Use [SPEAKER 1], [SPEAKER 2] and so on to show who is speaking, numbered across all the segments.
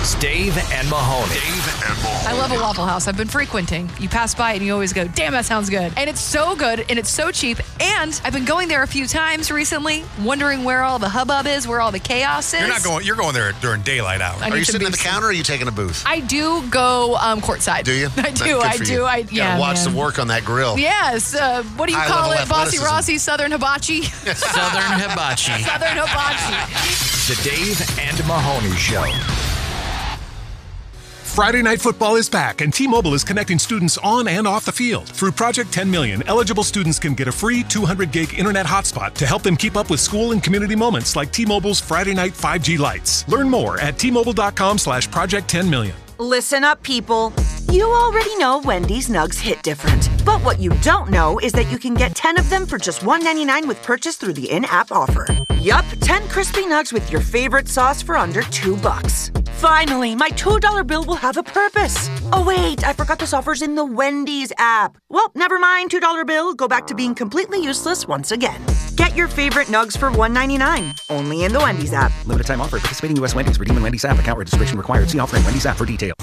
[SPEAKER 1] is Dave and Mahoney.
[SPEAKER 2] I love a Waffle House. I've been frequenting. You pass by and you always go, damn, that sounds good. And it's so good and it's so cheap. And I've been going there a few times recently, wondering where all the hubbub is, where all the chaos is.
[SPEAKER 3] You're going there during daylight hours.
[SPEAKER 4] Are you sitting at the counter or are you taking a booth?
[SPEAKER 2] I do go courtside.
[SPEAKER 4] Do you?
[SPEAKER 2] I do.
[SPEAKER 4] Gotta watch the work on that grill.
[SPEAKER 2] Yes. What do you call it? Bossy Rossi, Southern Hibachi?
[SPEAKER 1] Southern Hibachi.
[SPEAKER 2] Southern Hibachi.
[SPEAKER 1] The Dave and Mahoney Show.
[SPEAKER 5] Friday Night Football is back, and T-Mobile is connecting students on and off the field. Through Project 10 Million, eligible students can get a free 200-gig internet hotspot to help them keep up with school and community moments like T-Mobile's Friday Night 5G Lights. Learn more at T-Mobile.com/Project 10 Million.
[SPEAKER 6] Listen up, people. You already know Wendy's Nugs hit different. But what you don't know is that you can get 10 of them for just $1.99 with purchase through the in-app offer. Yup, 10 crispy nugs with your favorite sauce for under $2. Finally, my $2 bill will have a purpose. Oh wait, I forgot this offer's in the Wendy's app. Well, never mind, $2 bill. Go back to being completely useless once again. Get your favorite nugs for $1.99. Only in the Wendy's app.
[SPEAKER 7] Limited time offer. Participating U.S. Wendy's. Redeem in Wendy's app. Account registration required. See offer in Wendy's app for details.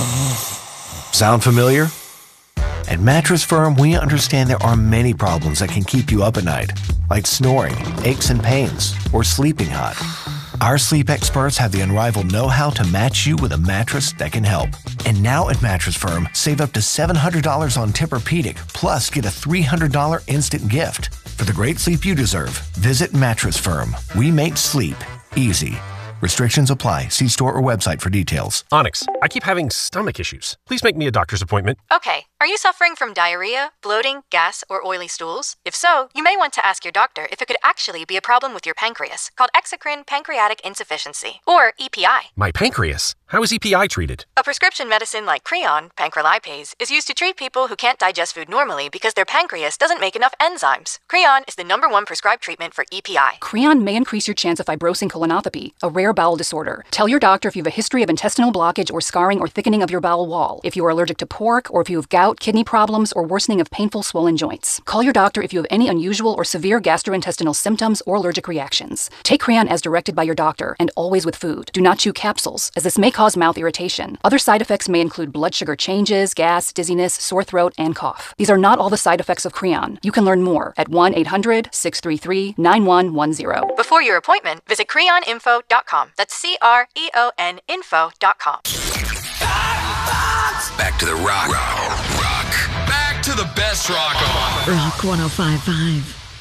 [SPEAKER 8] Sound familiar? At Mattress Firm, we understand there are many problems that can keep you up at night, like snoring, aches and pains, or sleeping hot. Our sleep experts have the unrivaled know-how to match you with a mattress that can help. And now at Mattress Firm, save up to $700 on Tempur-Pedic, plus get a $300 instant gift. For the great sleep you deserve, visit Mattress Firm. We make sleep easy. Restrictions apply. See store or website for details.
[SPEAKER 9] Onyx, I keep having stomach issues. Please make me a doctor's appointment.
[SPEAKER 10] Okay. Are you suffering from diarrhea, bloating, gas, or oily stools? If so, you may want to ask your doctor if it could actually be a problem with your pancreas, called exocrine pancreatic insufficiency, or EPI.
[SPEAKER 9] My pancreas? How is EPI treated?
[SPEAKER 10] A prescription medicine like Creon, pancrelipase, is used to treat people who can't digest food normally because their pancreas doesn't make enough enzymes. Creon is the #1 prescribed treatment for EPI.
[SPEAKER 11] Creon may increase your chance of fibrosing colonopathy, a rare bowel disorder. Tell your doctor if you have a history of intestinal blockage or scarring or thickening of your bowel wall, if you are allergic to pork, or if you have gout, kidney problems, or worsening of painful swollen joints. Call your doctor if you have any unusual or severe gastrointestinal symptoms or allergic reactions. Take Creon as directed by your doctor, and always with food. Do not chew capsules, as this may cause mouth irritation. Other side effects may include blood sugar changes, gas, dizziness, sore throat, and cough. These are not all the side effects of Creon. You can learn more at 1-800-633-9110.
[SPEAKER 10] Before your appointment, visit creoninfo.com. That's CREON info.com.
[SPEAKER 1] Back to the rock.
[SPEAKER 3] Back to the best rock on.
[SPEAKER 12] Rock 105.5.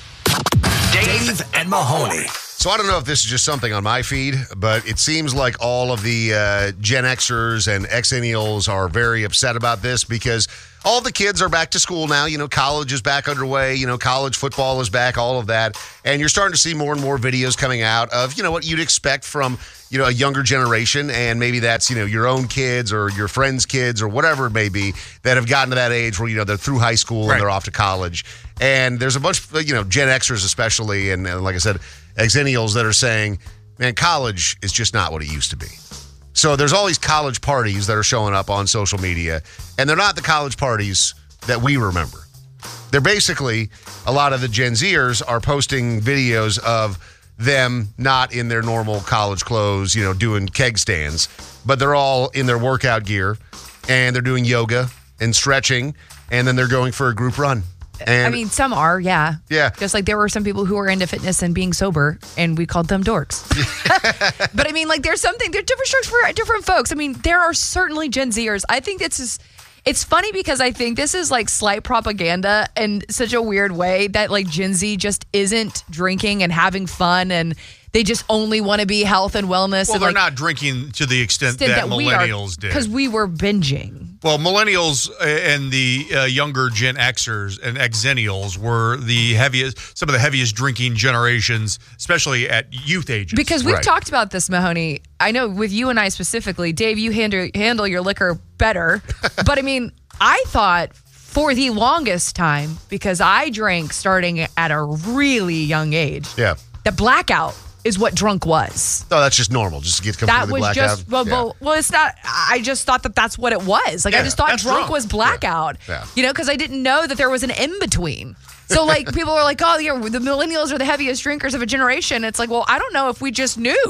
[SPEAKER 1] Dave and Mahoney.
[SPEAKER 4] So I don't know if this is just something on my feed, but it seems like all of the Gen Xers and Xennials are very upset about this because all the kids are back to school now. You know, college is back underway. You know, college football is back, all of that. And you're starting to see more and more videos coming out of, you know, what you'd expect from, you know, a younger generation. And maybe that's, you know, your own kids or your friends' kids or whatever it may be that have gotten to that age where, you know, they're through high school and they're off to college. And there's a bunch of, you know, Gen Xers especially, and like I said, Xennials that are saying, man, college is just not what it used to be. So there's all these college parties that are showing up on social media, and they're not the college parties that we remember. They're basically, a lot of the Gen Zers are posting videos of them not in their normal college clothes, you know, doing keg stands, but they're all in their workout gear, and they're doing yoga and stretching, and then they're going for a group run. And
[SPEAKER 2] I mean, some are, yeah.
[SPEAKER 4] Yeah.
[SPEAKER 2] Just like there were some people who were into fitness and being sober, and we called them dorks. But I mean, like, there's different strokes for different folks. I mean, there are certainly Gen Zers. I think it's funny because I think this is like slight propaganda in such a weird way that like Gen Z just isn't drinking and having fun, and they just only want to be health and wellness.
[SPEAKER 3] Well,
[SPEAKER 2] and
[SPEAKER 3] they're
[SPEAKER 2] like,
[SPEAKER 3] not drinking to the extent that millennials did.
[SPEAKER 2] Because we were binging.
[SPEAKER 3] Well, millennials and the younger Gen Xers and Xennials were some of the heaviest drinking generations, especially at youth ages.
[SPEAKER 2] Because we've talked about this, Mahoney. I know with you and I specifically, Dave, you handle your liquor better. But I mean, I thought for the longest time, because I drank starting at a really young age, the blackout is what drunk was.
[SPEAKER 4] No, that's just normal. Just get completely blackout.
[SPEAKER 2] Well, it's not. I just thought that that's what it was. Like, I just thought drunk was blackout.
[SPEAKER 4] Yeah.
[SPEAKER 2] You know, because I didn't know that there was an in-between. So, like, people are like, oh, yeah, the millennials are the heaviest drinkers of a generation. It's like, well, I don't know if we just knew.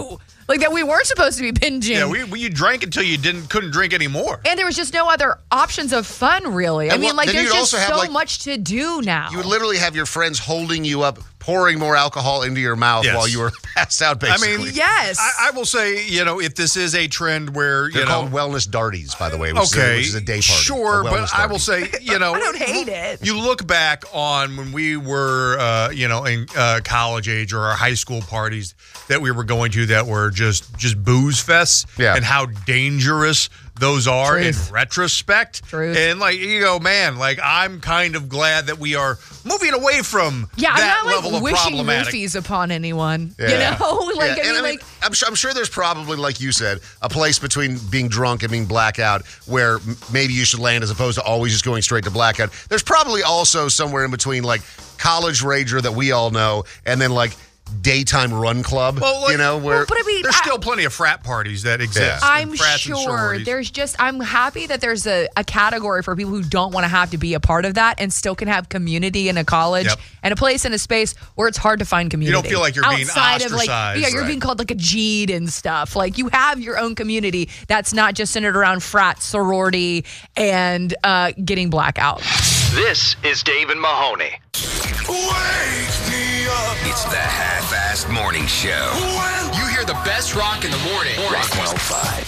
[SPEAKER 2] Like that we weren't supposed to be binging.
[SPEAKER 3] Yeah, you drank until you couldn't drink anymore.
[SPEAKER 2] And there was just no other options of fun, really. I mean, like,
[SPEAKER 4] then
[SPEAKER 2] there's
[SPEAKER 4] you'd
[SPEAKER 2] just
[SPEAKER 4] also have,
[SPEAKER 2] so
[SPEAKER 4] like-
[SPEAKER 2] much to do now.
[SPEAKER 4] You would literally have your friends holding you up, pouring more alcohol into your mouth
[SPEAKER 3] Yes.
[SPEAKER 4] while you were passed out, basically.
[SPEAKER 3] I mean,
[SPEAKER 2] Yes.
[SPEAKER 3] I will say, if this is a trend where,
[SPEAKER 4] They're called wellness darties, by the way, which is a day party.
[SPEAKER 3] Sure,
[SPEAKER 4] a
[SPEAKER 3] but
[SPEAKER 4] wellness
[SPEAKER 3] I will
[SPEAKER 4] darty.
[SPEAKER 3] say,
[SPEAKER 2] I don't hate it.
[SPEAKER 3] You look back on when we were, in college age or our high school parties that we were going to that were just booze fests, and how dangerous those are
[SPEAKER 2] Truth.
[SPEAKER 3] in retrospect.
[SPEAKER 2] Truth.
[SPEAKER 3] And you go, man, I'm kind of glad that we are moving away from
[SPEAKER 2] Yeah,
[SPEAKER 3] that
[SPEAKER 2] I'm not
[SPEAKER 3] level of
[SPEAKER 2] wishing
[SPEAKER 3] problematic.
[SPEAKER 2] roofies upon anyone.
[SPEAKER 4] Yeah.
[SPEAKER 2] You know,
[SPEAKER 4] Yeah, and I mean, I'm sure there's probably, like you said, a place between being drunk and being blackout where maybe you should land as opposed to always just going straight to blackout. There's probably also somewhere in between, college rager that we all know, and then daytime run club. Where
[SPEAKER 2] but I mean,
[SPEAKER 3] there's still plenty of frat parties that exist.
[SPEAKER 2] I'm
[SPEAKER 3] frats and
[SPEAKER 2] sure
[SPEAKER 3] sororities.
[SPEAKER 2] I'm happy that there's a category for people who don't want to have to be a part of that and still can have community in a college and a place and a space where it's hard to find community.
[SPEAKER 3] You don't feel like you're being
[SPEAKER 2] outside of
[SPEAKER 3] ostracized.
[SPEAKER 2] you're being called a G'd and stuff. You have your own community that's not just centered around frat, sorority, and getting blackout.
[SPEAKER 1] This is Dave and Mahoney. Wake me up. It's the half-assed morning show. You hear the best rock in the morning. Rock 105.